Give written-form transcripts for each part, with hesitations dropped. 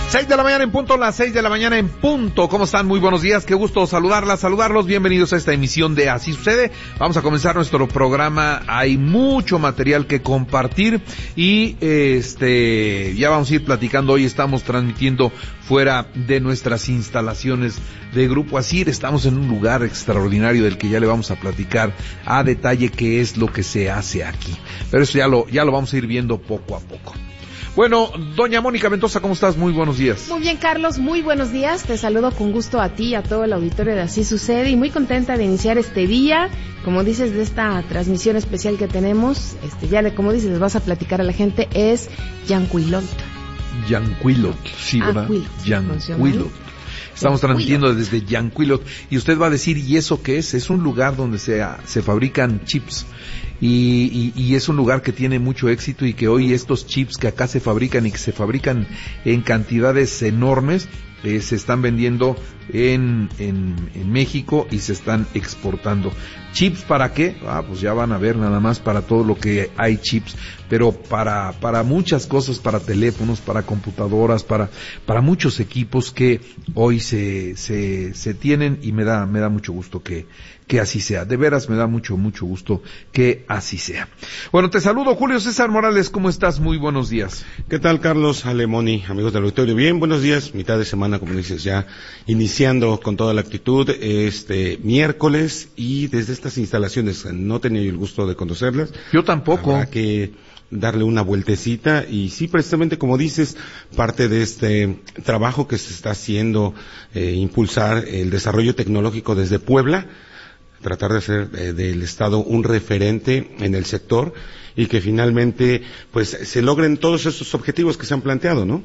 6 de la mañana en punto, las 6 de la mañana en punto. ¿Cómo están? Muy buenos días, qué gusto saludarlos. Bienvenidos a esta emisión de Así Sucede. Vamos a comenzar nuestro programa. Hay mucho material que compartir y ya vamos a ir platicando. Hoy estamos transmitiendo fuera de nuestras instalaciones de Grupo Asir. Estamos en un lugar extraordinario del que ya le vamos a platicar a detalle qué es lo que se hace aquí. Pero eso ya lo vamos a ir viendo poco a poco. Bueno, doña Mónica Ventosa, ¿cómo estás? Muy buenos días. Muy bien, Carlos, muy buenos días. Te saludo con gusto a ti y a todo el auditorio de Así Sucede y muy contenta de iniciar este día. Como dices, de esta transmisión especial que tenemos, como dices, les vas a platicar a la gente, es Yancuilot. Yancuilot, sí, ¿verdad? Yancuilot. Estamos transmitiendo desde Yancuilot y usted va a decir, ¿y eso qué es? Es un lugar donde se fabrican chips. Y es un lugar que tiene mucho éxito y que hoy estos chips que acá se fabrican y que se fabrican en cantidades enormes, se están vendiendo en México y se están exportando. ¿Chips para qué? Pues ya van a ver nada más para todo lo que hay chips, pero para muchas cosas, para teléfonos, para computadoras, para muchos equipos que hoy se tienen y me da mucho gusto que así sea. De veras me da mucho gusto que así sea. Bueno, te saludo, Julio César Morales, ¿cómo estás? Muy buenos días. ¿Qué tal, Carlos, Ale, Moni, amigos del auditorio? Bien, buenos días, mitad de semana, como dices, ya iniciando con toda la actitud, miércoles, y desde estas instalaciones no he tenido el gusto de conocerlas. Yo tampoco. Habrá que darle una vueltecita y sí, precisamente como dices, parte de este trabajo que se está haciendo, impulsar el desarrollo tecnológico desde Puebla, tratar de hacer del Estado un referente en el sector y que finalmente pues se logren todos esos objetivos que se han planteado, ¿no?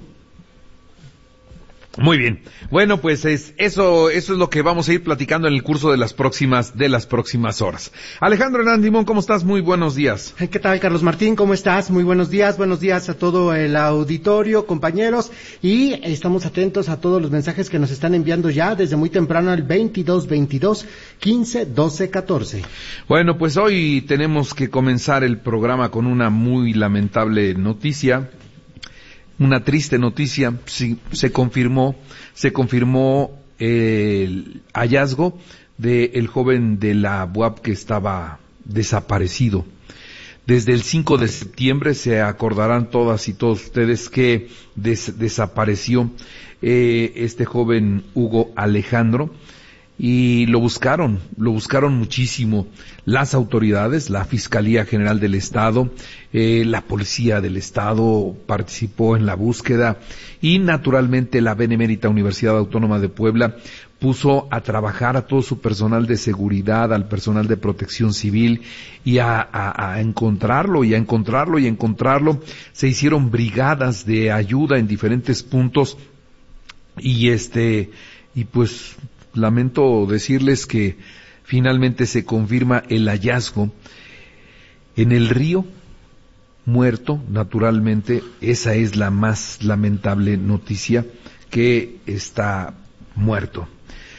Muy bien. Bueno, pues eso es lo que vamos a ir platicando en el curso de las próximas horas. Alejandro Hernández Limón, ¿cómo estás? Muy buenos días. ¿Qué tal, Carlos Martín? ¿Cómo estás? Muy buenos días a todo el auditorio, compañeros, y estamos atentos a todos los mensajes que nos están enviando ya desde muy temprano al 22-22-15-12-14. Bueno, pues hoy tenemos que comenzar el programa con una muy lamentable noticia. Una triste noticia. Se confirmó el hallazgo del joven de la UAP que estaba desaparecido. Desde el 5 de septiembre se acordarán todas y todos ustedes que desapareció este joven Hugo Alejandro. Y lo buscaron muchísimo las autoridades, la Fiscalía General del Estado, la Policía del Estado participó en la búsqueda y naturalmente la Benemérita Universidad Autónoma de Puebla puso a trabajar a todo su personal de seguridad, al personal de protección civil y a encontrarlo. Se hicieron brigadas de ayuda en diferentes puntos y pues lamento decirles que finalmente se confirma el hallazgo en el río, muerto, naturalmente. Esa es la más lamentable noticia, que está muerto.